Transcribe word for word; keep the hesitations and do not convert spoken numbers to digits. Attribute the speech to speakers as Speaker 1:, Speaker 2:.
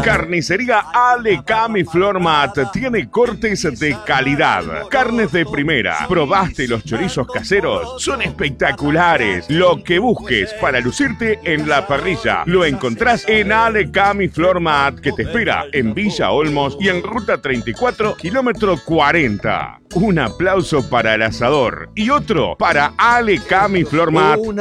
Speaker 1: Carnicería Alecami Flor Mat tiene cortes de calidad, carnes de primera. ¿Probaste los chorizos caseros? Son espectaculares. Lo que busques para lucirte en la parrilla lo encontrás en Alecami Flor Mat, que te espera en Villa Olmos y en Ruta treinta y cuatro, kilómetro cuarenta. Un aplauso para el asador y otro para Alecami Flor Mat.